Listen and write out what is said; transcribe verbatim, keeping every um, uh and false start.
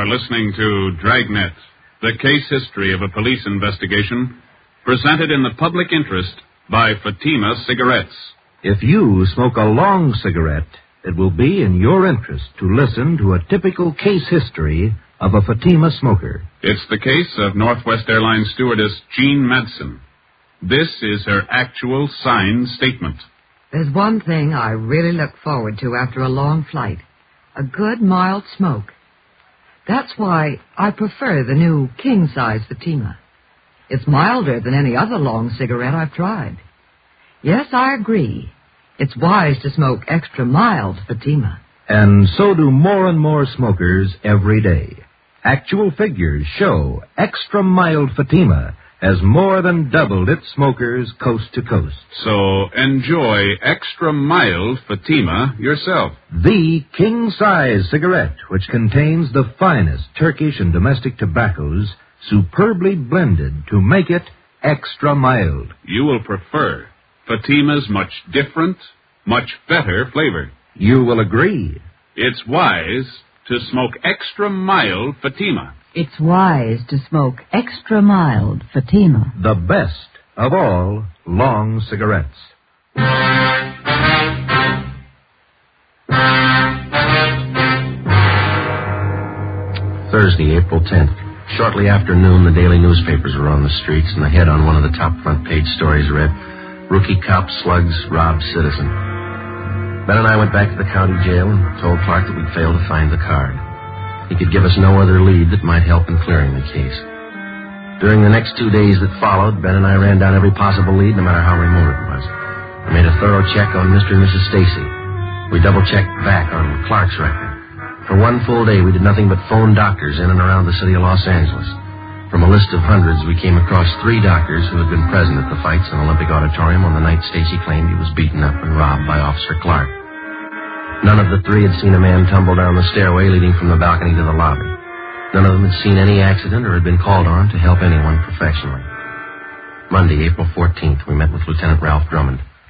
are listening to Dragnet, the case history of a police investigation, presented in the public interest by Fatima Cigarettes. If you smoke a long cigarette, it will be in your interest to listen to a typical case history of a Fatima smoker. It's the case of Northwest Airlines stewardess Jean Madsen. This is her actual signed statement. There's one thing I really look forward to after a long flight. A good, mild smoke. That's why I prefer the new king-size Fatima. It's milder than any other long cigarette I've tried. Yes, I agree. It's wise to smoke extra mild Fatima. And so do more and more smokers every day. Actual figures show extra mild Fatima has more than doubled its smokers coast to coast. So enjoy extra mild Fatima yourself. The king-size cigarette, which contains the finest Turkish and domestic tobaccos, superbly blended to make it extra mild. You will prefer Fatima's much different, much better flavor. You will agree. It's wise to smoke extra mild Fatima. It's wise to smoke extra mild Fatima. The best of all long cigarettes. Thursday, April tenth. Shortly after noon, the daily newspapers were on the streets, and the head on one of the top front page stories read, "Rookie cop slugs robbed citizen." Ben and I went back to the county jail and told Clark that we'd failed to find the card. He could give us no other lead that might help in clearing the case. During the next two days that followed, Ben and I ran down every possible lead, no matter how remote it was. We made a thorough check on Mister and Missus Stacy. We double-checked back on Clark's record. For one full day, we did nothing but phone doctors in and around the city of Los Angeles. From a list of hundreds, we came across three doctors who had been present at the fights in Olympic Auditorium on the night Stacy claimed he was beaten up and robbed by Officer Clark. None of the three had seen a man tumble down the stairway leading from the balcony to the lobby. None of them had seen any accident or had been called on to help anyone professionally. Monday, April fourteenth, we met with Lieutenant Ralph Drummond.